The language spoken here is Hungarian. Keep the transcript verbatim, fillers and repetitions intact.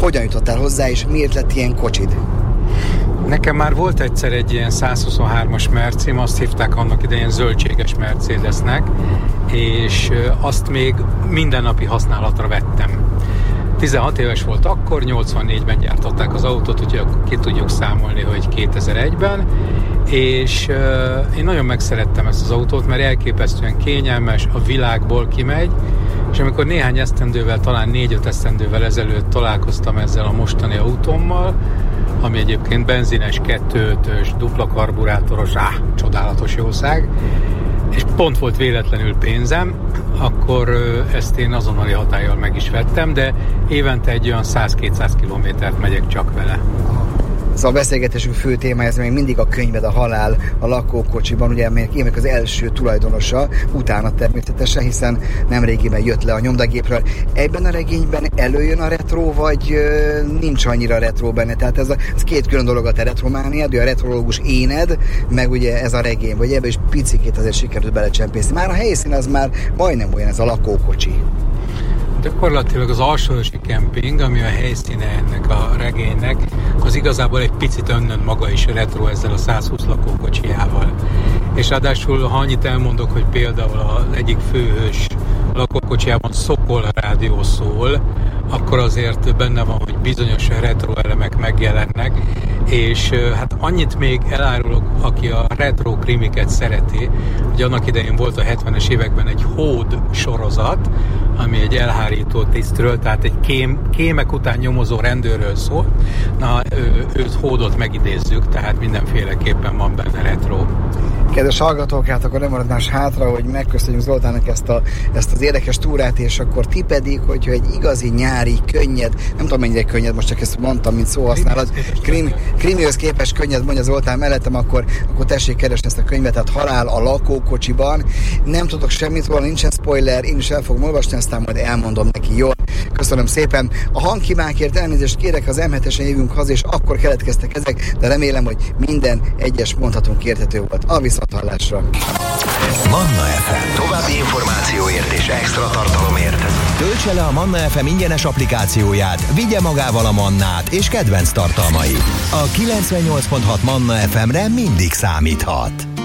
hogyan jutottál hozzá, és miért lett ilyen kocsid? Nekem már volt egyszer egy ilyen százhuszonhármas Mercim, azt hívták annak idején zöldséges Mercedesnek, és azt még mindennapi használatra vettem. tizenhat éves volt akkor, nyolcvannégyben gyártották az autót, úgyhogy akkor ki tudjuk számolni, hogy kétezer-egyben, és uh, én nagyon megszerettem ezt az autót, mert elképesztően kényelmes, a világból kimegy, és amikor néhány esztendővel, talán négy-öt esztendővel ezelőtt találkoztam ezzel a mostani autómmal, ami egyébként benzines, kettőötös, dupla karburátoros, áh, csodálatos jószág, és pont volt véletlenül pénzem, akkor ezt én azonnali hatállyal meg is vettem, de évente egy olyan száz-kétszáz kilométert megyek csak vele. Szóval a beszélgetésünk fő témája, ez még mindig a könyved, a halál a lakókocsiban, ugye én meg az első tulajdonosa, utána természetesen, hiszen nemrégiben jött le a nyomdagépről. Ebben a regényben előjön a retro, vagy ö, nincs annyira retro benne? Tehát ez, a, ez két külön dolog, a te retromániád, a retrológus éned, meg ugye ez a regény, vagy ebbe is picikét azért sikerült belecsempészni. Már a helyszín az már majdnem olyan, ez a lakókocsi. Gyakorlatilag az alsóösi kemping, ami a helyszíne ennek a regénynek, az igazából egy picit önnön maga is retro ezzel a százhúsz lakókocsijával. És ráadásul, ha annyit elmondok, hogy például az egyik főhős lakókocsijában Szokol rádió szól, akkor azért benne van, hogy bizonyos retro elemek megjelennek, és hát annyit még elárulok, aki a retro krimiket szereti, hogy annak idején volt a hetvenes években egy Hód sorozat, ami egy elhárító tisztről, tehát egy kém, kémek után nyomozó rendőrről szól. Na, ő, őt Hódot megidézzük, tehát mindenféleképpen van benne retro. Kedves hallgatók, hát akkor nem marad más hátra, hogy megköszönjük Zoltánnak ezt, a, ezt az érdekes túrát, és akkor ti pedig, hogyha egy igazi nyári, könnyed, nem tudom mennyire könnyed, most csak ezt mondtam, mint szóhasználat, krim, krimihoz képes könnyed, mondja Zoltán mellettem, akkor, akkor tessék keresni ezt a könyvet, tehát Halál a lakókocsiban. Nem tudok semmit róla, nincsen spoiler, én is el fogom olvasni, aztán majd elmondom neki jól. Köszönöm szépen. A hangkímákért elnézést kérek, az em hetesen jövünk haza, és akkor keletkeztek ezek, de remélem, hogy minden egyes mondhatunk érthető volt. A viszonthallásra. Manna ef em. További információért és extra tartalomért töltse le a Manna ef em ingyenes applikációját, vigye magával a Mannát és kedvenc tartalmait. A kilencvennyolc pont hat Manna ef emre mindig számíthat.